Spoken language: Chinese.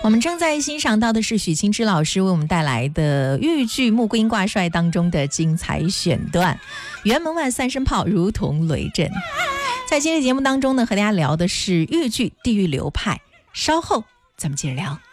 我们正在欣赏到的是许清之老师为我们带来的豫剧《穆桂英挂帅》当中的精彩选段，辕门外三声炮如同雷震。在今天的节目当中呢，和大家聊的是豫剧地狱流派，稍后咱们接着聊。